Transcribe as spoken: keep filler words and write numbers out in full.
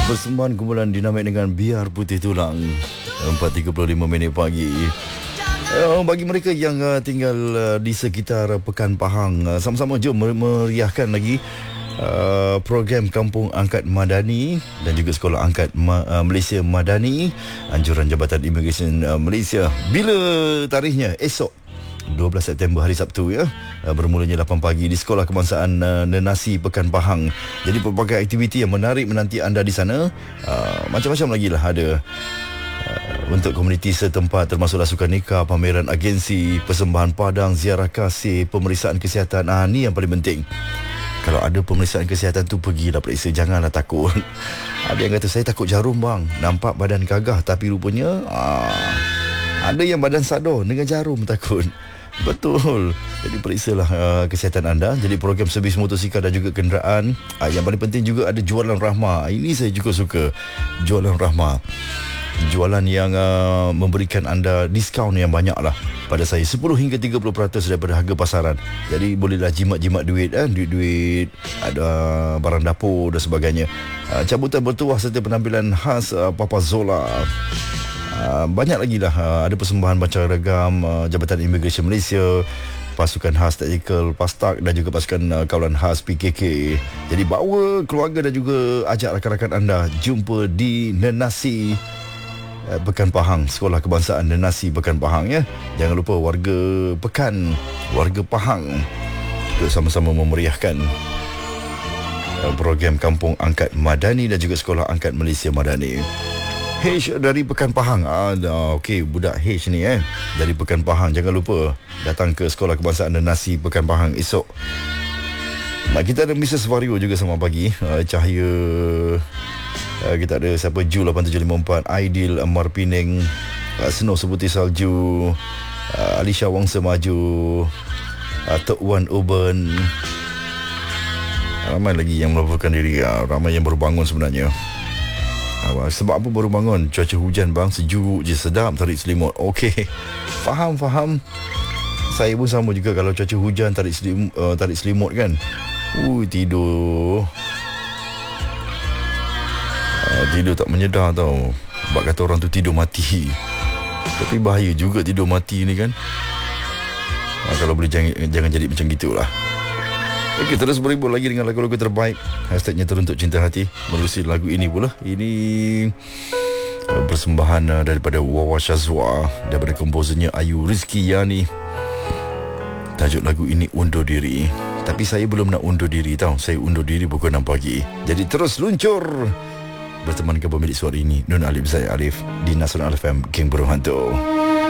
Persembahan kumpulan dinamik dengan Biar Putih Tulang. Empat tiga puluh lima minit pagi. Uh, bagi mereka yang uh, tinggal uh, di sekitar uh, Pekan Pahang, uh, sama-sama jom meriahkan lagi uh, program Kampung Angkat Madani dan juga Sekolah Angkat Ma- uh, Malaysia Madani, anjuran Jabatan Imigresen uh, Malaysia. Bila tarikhnya? Esok dua belas September, hari Sabtu ya. Uh, bermulanya lapan pagi di Sekolah Kebangsaan uh, Nenasi Pekan Pahang. Jadi pelbagai aktiviti yang menarik menanti anda di sana. Uh, macam-macam lagi lah ada. Uh, untuk komuniti setempat, termasuklah sukan nikah, pameran agensi, persembahan padang, ziarah kasih, pemeriksaan kesihatan. Ah, ni yang paling penting. Kalau ada pemeriksaan kesihatan tu, pergilah periksa, janganlah takut. Ada yang kata, saya takut jarum bang, nampak badan gagah, tapi rupanya ah, ada yang badan sador dengan jarum takut. Betul. Jadi periksalah uh, kesihatan anda. Jadi program servis motosikal dan juga kenderaan. uh, Yang paling penting juga ada jualan rahmah. Ini saya juga suka, jualan rahmah. Jualan yang uh, memberikan anda diskaun yang banyak lah pada saya, sepuluh hingga tiga puluh peratus daripada harga pasaran. Jadi bolehlah jimat-jimat duit eh? Duit-duit, ada barang dapur dan sebagainya. uh, Cabutan bertuah serta penampilan khas uh, Papa Zola. Uh, banyak lagi lah. uh, Ada persembahan macam ragam uh, Jabatan Imigresen Malaysia, pasukan khas taktikal Pastak dan juga pasukan uh, kawalan khas P K K. Jadi bawa keluarga dan juga ajak rakan-rakan anda jumpa di Nenasi uh, Pekan Pahang, Sekolah Kebangsaan Nenasi Pekan Pahang ya. Jangan lupa warga Pekan, warga Pahang, untuk sama-sama memeriahkan uh, program Kampung Angkat Madani dan juga Sekolah Angkat Malaysia Madani. H dari Pekan Pahang. Ah, okey, budak H ni eh. Dari Pekan Pahang, jangan lupa datang ke Sekolah Kebangsaan Nenasi Pekan Pahang esok. Nah, kita ada Missus Vario juga sama pagi. Uh, Cahaya. Uh, kita ada siapa? Ju lapan tujuh lima empat, Aidil Amar Pining, uh, Snow Sebuti Salju, uh, Alisha Wangsa Maju, uh, Tok Wan Urban. Ramai lagi yang melaporkan diri. Uh, ramai yang baru bangun sebenarnya. Sebab apa baru bangun? Cuaca hujan bang, sejuk je, sedap, tarik selimut. Okey, faham, faham. Saya pun sama juga. Kalau cuaca hujan, tarik selimut, uh, tarik selimut kan. Ui, tidur uh, Tidur tak menyedar tau. Sebab kata orang tu tidur mati. Tapi bahaya juga tidur mati ni kan. uh, Kalau boleh jangan, jangan jadi macam gitulah. Okey, terus berhibur lagi dengan lagu-lagu terbaik. Hashtagnya Teruntuk Cinta Hati. Menerusi lagu ini pula. Ini uh, persembahan uh, daripada Wawa Shazwa, daripada komposernya Ayu Rizki Yani. Tajuk lagu ini Undur Diri. Tapi saya belum nak undur diri tau. Saya undur diri pukul enam pagi. Jadi terus luncur berteman ke pemilik suara ini, Nun Alif Zaid Alif, di Nasional F M, Geng Burung Hantu.